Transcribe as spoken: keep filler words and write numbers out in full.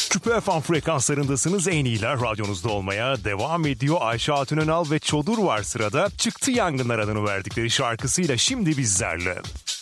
Küpe F M frekanslarındasınız. En iyiler radyonuzda olmaya devam ediyor. Ayşe Hatun Önal ve Çodur var sırada. Çıktı Yangınlar adını verdikleri şarkısıyla şimdi bizlerle.